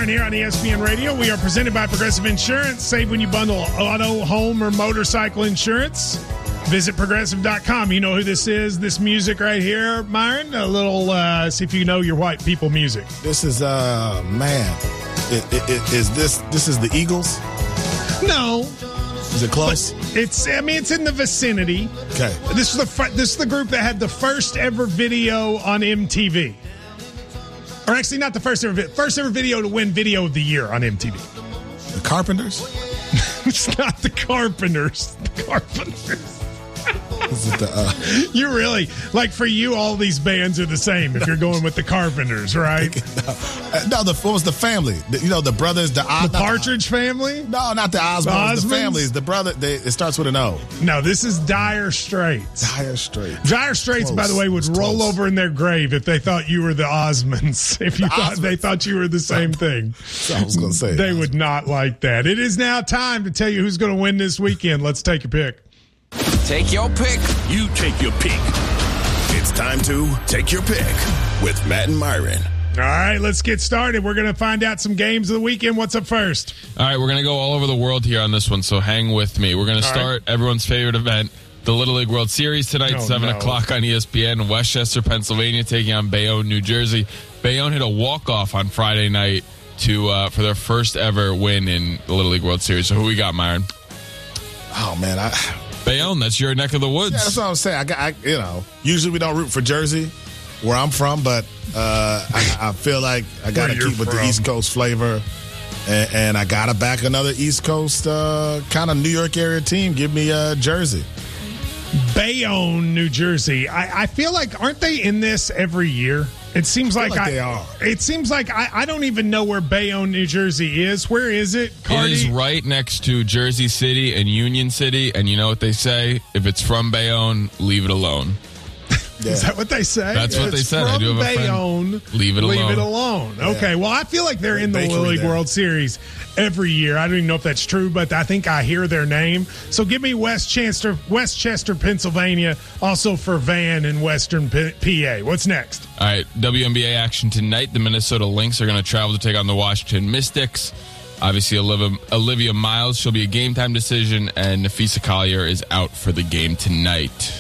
Myron here on ESPN Radio. We are presented by Progressive Insurance. Save when you bundle auto, home, or motorcycle insurance. Visit Progressive.com. You know who this is, this music right here, Myron? A little, see if you know your white people music. This is, man. Is this is the Eagles? No. Is it close? It's in the vicinity. Okay. This is the group that had the first ever video on MTV. Or actually, not the first ever video to win Video of the Year on MTV. The Carpenters? It's not the Carpenters. The Carpenters. Is it You really, like for you, all these bands are the same if you're going with the Carpenters, right? No, what was the family? The brothers, the Partridge Family? No, not the Osmonds. The families, the brother, it starts with an O. No, this is Dire Straits. Dire Straits. Dire Straits, by the way, would roll over in their grave if they thought you were the Osmonds. If you they thought you were the same thing. So I was going to say. They would not like that. It is now time to tell you who's going to win this weekend. Let's take a pick. Take your pick. You take your pick. It's time to take your pick with Matt and Myron. All right, let's get started. We're going to find out some games of the weekend. What's up first? All right, we're going to go all over the world here on this one, so hang with me. We're going to start everyone's favorite event, the Little League World Series tonight, 7 o'clock on ESPN. Westchester, Pennsylvania, taking on Bayonne, New Jersey. Bayonne hit a walk-off on Friday night for their first ever win in the Little League World Series. So who we got, Myron? Oh, man, Bayonne, that's your neck of the woods. Yeah, that's what I'm saying. Usually we don't root for Jersey, where I'm from, but I feel like I got to keep with the East Coast flavor, and I got to back another East Coast kind of New York area team. Give me Jersey. Bayonne, New Jersey. I feel like, aren't they in this every year? It seems like they are. It seems like I don't even know where Bayonne, New Jersey is. Where is it, Cardi? It is right next to Jersey City and Union City, and you know what they say? If it's from Bayonne, leave it alone. Yeah. Is that what they say? That's what they said. I do have a friend. Leave it alone. Leave it alone. Yeah. Okay. Well, I feel like they're in the Little League World Series every year. I don't even know if that's true, but I think I hear their name. So give me Westchester, Pennsylvania, also for Van in Western PA. What's next? All right. WNBA action tonight. The Minnesota Lynx are going to travel to take on the Washington Mystics. Obviously, Olivia Miles, she'll be a game-time decision, and Nafisa Collier is out for the game tonight.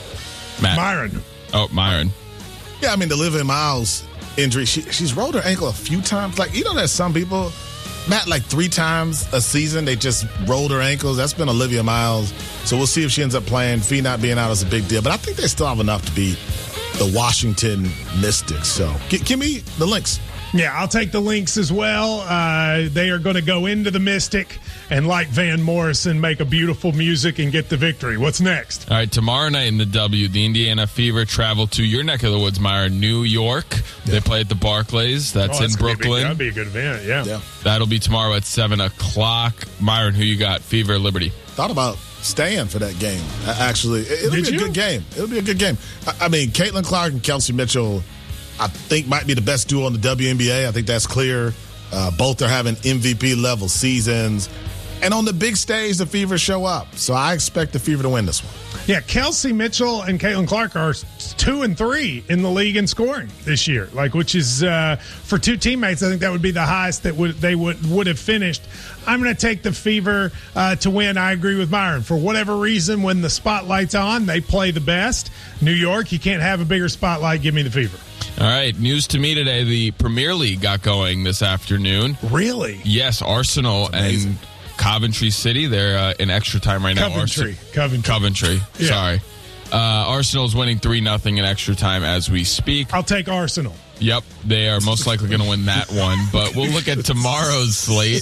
Matt. Myron. Oh, Myron. Yeah, the Olivia Miles injury, she's rolled her ankle a few times. There's some people, Matt, 3 times a season, they just rolled her ankles. That's been Olivia Miles. So we'll see if she ends up playing. Fee not being out is a big deal. But I think they still have enough to beat the Washington Mystics. So give me the Lynx. Yeah, I'll take the Lynx as well. They are going to go into the Mystic and, like Van Morrison, make a beautiful music and get the victory. What's next? All right, tomorrow night in the W, the Indiana Fever travel to your neck of the woods, Myron, New York. Yeah. They play at the Barclays. That's in Brooklyn. That'd be a good event, yeah. That'll be tomorrow at 7 o'clock. Myron, who you got? Fever or Liberty? Thought about staying for that game, actually. It'll be a good game. It'll be a good game. Caitlin Clark and Kelsey Mitchell, I think, might be the best duo in the WNBA. I think that's clear. Both are having MVP-level seasons. And on the big stage, the Fever show up. So I expect the Fever to win this one. Yeah, Kelsey Mitchell and Caitlin Clark are 2 and 3 in the league in scoring this year. Which is for 2 teammates, I think that would be the highest that they would have finished. I'm going to take the Fever to win. I agree with Myron. For whatever reason, when the spotlight's on, they play the best. New York, you can't have a bigger spotlight. Give me the Fever. All right, news to me today. The Premier League got going this afternoon. Really? Yes, Arsenal and Coventry City. They're in extra time right now. Coventry. Yeah. Sorry. Arsenal's winning 3-0 in extra time as we speak. I'll take Arsenal. Yep, they are most likely going to win that one. But we'll look at tomorrow's slate.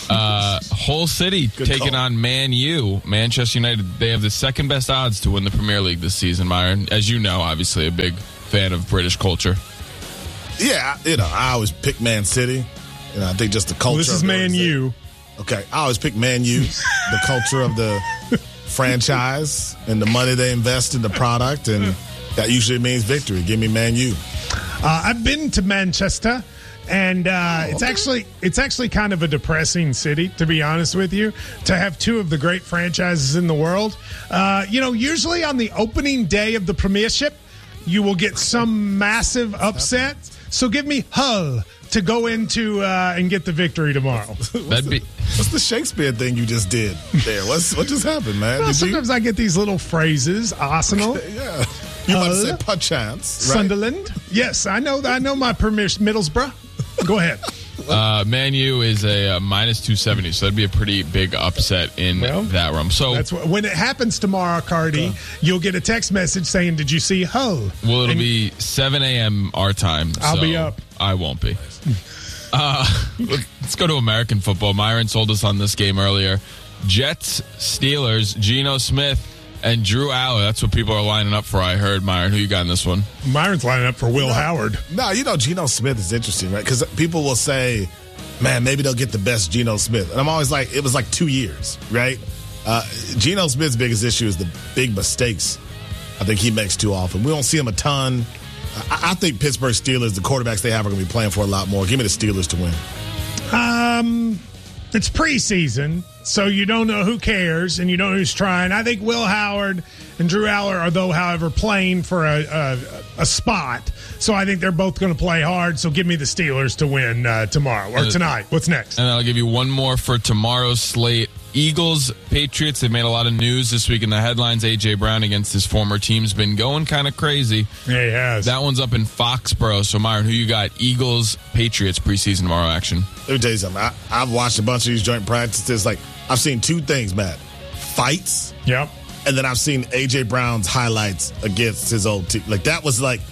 Hull City taking on Man U. Manchester United, they have the second best odds to win the Premier League this season, Myron. As you know, obviously a big fan of British culture. Yeah, I always pick Man City. I think just the culture. Well, this is Man U. Okay, I always pick Man U, the culture of the franchise and the money they invest in the product, and that usually means victory. Give me Man U. I've been to Manchester, and it's actually kind of a depressing city, to be honest with you, to have 2 of the great franchises in the world. Usually on the opening day of the Premiership, you will get some massive upset. So give me Hull to go into and get the victory tomorrow. What's the Shakespeare thing you just did there? What just happened, man? Well, sometimes I get these little phrases. Arsenal. Yeah. You might say perchance. Right? Sunderland. Yes, I know my permission. Middlesbrough. Go ahead. Man U is a minus 270, so that'd be a pretty big upset in that room. So that's when it happens tomorrow, Cardi, you'll get a text message saying, "Did you see Hull?" Well, it'll be 7 a.m. our time. I'll be up. I won't be. Let's go to American football. Myron sold us on this game earlier. Jets, Steelers, Geno Smith, and Drew Aller. That's what people are lining up for, I heard. Myron, who you got in this one? Myron's lining up for Will Howard. No, Geno Smith is interesting, right? Because people will say, man, maybe they'll get the best Geno Smith. And I'm always like, it was like 2 years, right? Geno Smith's biggest issue is the big mistakes I think he makes too often. We don't see him a ton. I think Pittsburgh Steelers, the quarterbacks they have are going to be playing for a lot more. Give me the Steelers to win. It's preseason, so you don't know who cares and you don't know who's trying. I think Will Howard and Drew Aller are, however, playing for a spot. So I think they're both going to play hard. So give me the Steelers to win tomorrow or tonight. What's next? And I'll give you one more for tomorrow's slate. Eagles, Patriots, they made a lot of news this week in the headlines. A.J. Brown against his former team's been going kind of crazy. Yeah, he has. That one's up in Foxborough. So, Myron, who you got? Eagles, Patriots, preseason tomorrow action. Let me tell you something. I've watched a bunch of these joint practices. Like, I've seen two things, Matt. Fights. Yep. And then I've seen A.J. Brown's highlights against his old team. Like, that was like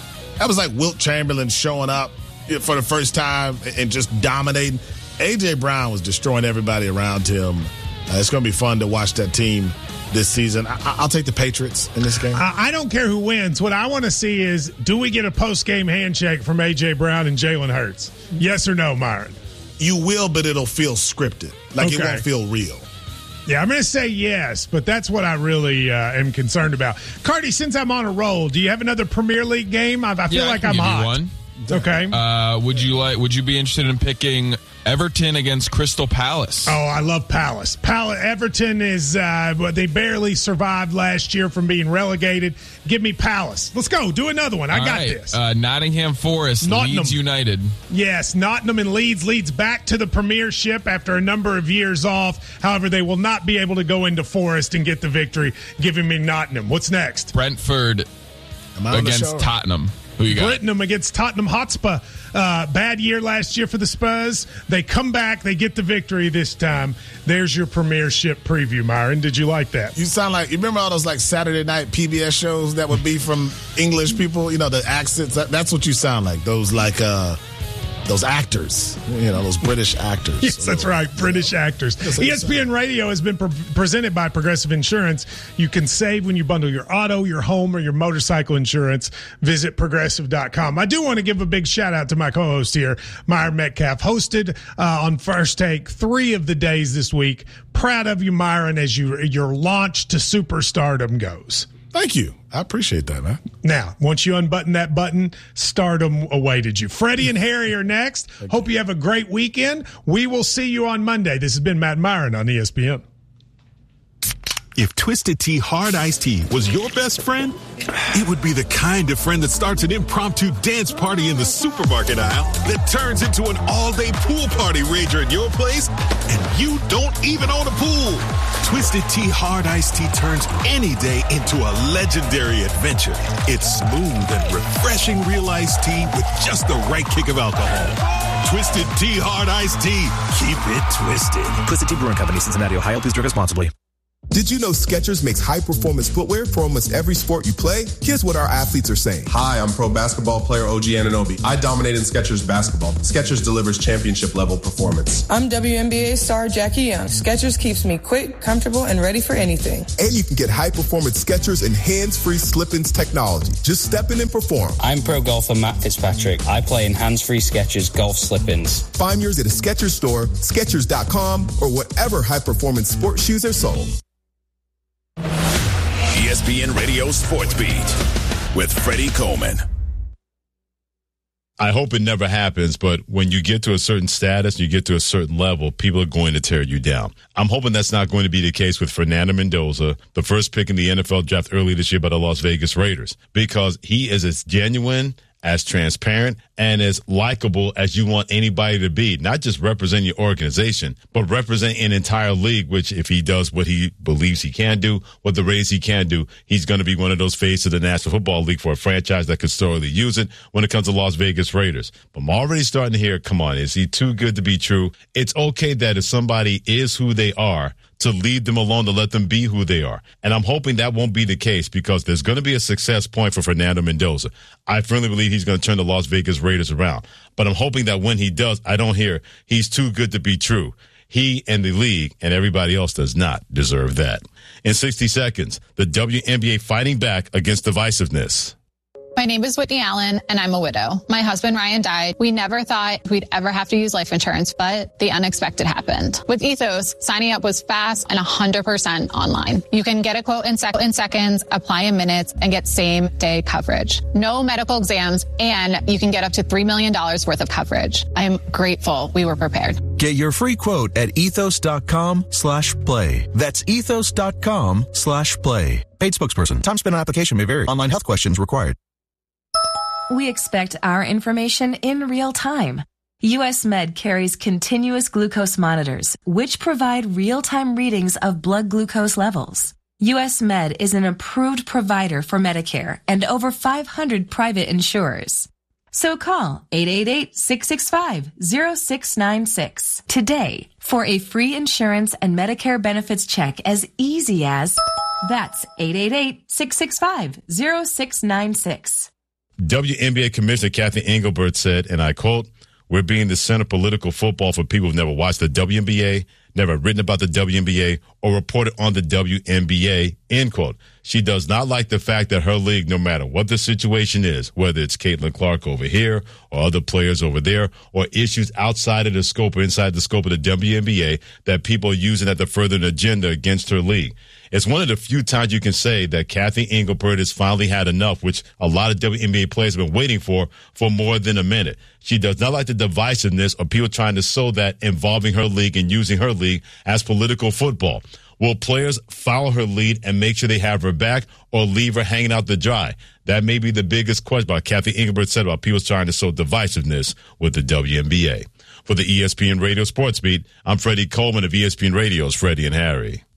Wilt Chamberlain showing up for the first time and just dominating. A.J. Brown was destroying everybody around him. It's going to be fun to watch that team this season. I'll take the Patriots in this game. I don't care who wins. What I want to see is, do we get a post-game handshake from A.J. Brown and Jalen Hurts? Yes or no, Myron? You will, but it'll feel scripted. Like, It won't feel real. Yeah, I'm going to say yes, but that's what I really am concerned about. Cardi, since I'm on a roll, do you have another Premier League game? I feel like I'm hot. One. Okay. Would you be interested in picking Everton against Crystal Palace? Oh, I love Palace. Everton is they barely survived last year from being relegated. Give me Palace. Let's go. Do another one. I got this. Nottingham Forest, Leeds United. Yes, Nottingham and Leeds back to the Premiership after a number of years off. However, they will not be able to go into Forest and get the victory. Giving me Nottingham. What's next? Brentford against Tottenham. Who you got? Brittenham against Tottenham Hotspur. Bad year last year for the Spurs. They come back. They get the victory this time. There's your Premiership preview, Myron. Did you like that? You sound like, you remember all those like Saturday night PBS shows that would be from English people? The accents. That's what you sound like. Those those actors, those British actors. Yes, that's right, British actors. ESPN Radio has been presented by Progressive Insurance. You can save when you bundle your auto, your home, or your motorcycle insurance. Visit Progressive.com. I do want to give a big shout-out to my co-host here, Myron Metcalf, hosted on First Take 3 of the days this week. Proud of you, Myron, as your launch to superstardom goes. Thank you. I appreciate that, man. Now, once you unbutton that button, stardom awaited you. Freddie and Harry are next. Hope you have a great weekend. We will see you on Monday. This has been Matt Myron on ESPN. If Twisted Tea Hard Iced Tea was your best friend, it would be the kind of friend that starts an impromptu dance party in the supermarket aisle that turns into an all-day pool party rager at your place, and you don't even own a pool. Twisted Tea Hard Iced Tea turns any day into a legendary adventure. It's smooth and refreshing real iced tea with just the right kick of alcohol. Twisted Tea Hard Iced Tea. Keep it twisted. Twisted Tea Brewing Company, Cincinnati, Ohio. Please drink responsibly. Did you know Skechers makes high-performance footwear for almost every sport you play? Here's what our athletes are saying. Hi, I'm pro basketball player OG Anunoby. I dominate in Skechers basketball. Skechers delivers championship-level performance. I'm WNBA star Jackie Young. Skechers keeps me quick, comfortable, and ready for anything. And you can get high-performance Skechers and hands-free slip-ins technology. Just step in and perform. I'm pro golfer Matt Fitzpatrick. I play in hands-free Skechers golf slip-ins. Find yours at a Skechers store, Skechers.com, or whatever high-performance sports shoes are sold. ESPN Radio Sports Beat with Freddie Coleman. I hope it never happens, but when you get to a certain status, you get to a certain level, people are going to tear you down. I'm hoping that's not going to be the case with Fernando Mendoza, the first pick in the NFL draft early this year by the Las Vegas Raiders, because he is as genuine as transparent, and as likable as you want anybody to be. Not just represent your organization, but represent an entire league, which if he does what he believes he can do, what the Rays he can do, he's going to be one of those faces of the National Football League for a franchise that could thoroughly use it when it comes to Las Vegas Raiders. But I'm already starting to hear, come on, is he too good to be true? It's okay that if somebody is who they are, to leave them alone, to let them be who they are. And I'm hoping that won't be the case because there's going to be a success point for Fernando Mendoza. I firmly believe he's going to turn the Las Vegas Raiders around. But I'm hoping that when he does, I don't hear he's too good to be true. He and the league and everybody else does not deserve that. In 60 seconds, the WNBA fighting back against divisiveness. My name is Whitney Allen, and I'm a widow. My husband, Ryan, died. We never thought we'd ever have to use life insurance, but the unexpected happened. With Ethos, signing up was fast and 100% online. You can get a quote in seconds, apply in minutes, and get same-day coverage. No medical exams, and you can get up to $3 million worth of coverage. I'm grateful we were prepared. Get your free quote at ethos.com/play. That's ethos.com/play. Paid spokesperson. Time spent on application may vary. Online health questions required. We expect our information in real time. US Med carries continuous glucose monitors, which provide real-time readings of blood glucose levels. US Med is an approved provider for Medicare and over 500 private insurers. So call 888-665-0696 today for a free insurance and Medicare benefits check as easy as... That's 888-665-0696. WNBA Commissioner Kathy Engelbert said, and I quote, "We're being the center of political football for people who've never watched the WNBA, never written about the WNBA, or reported on the WNBA," end quote. She does not like the fact that her league, no matter what the situation is, whether it's Caitlin Clark over here or other players over there, or issues outside of the scope or inside the scope of the WNBA, that people are using that to further an agenda against her league. It's one of the few times you can say that Kathy Engelbert has finally had enough, which a lot of WNBA players have been waiting for more than a minute. She does not like the divisiveness of people trying to sow that involving her league and using her league as political football. Will players follow her lead and make sure they have her back or leave her hanging out to dry? That may be the biggest question about Kathy Engelbert said about people trying to sow divisiveness with the WNBA. For the ESPN Radio Sports Beat, I'm Freddie Coleman of ESPN Radio's Freddie and Harry.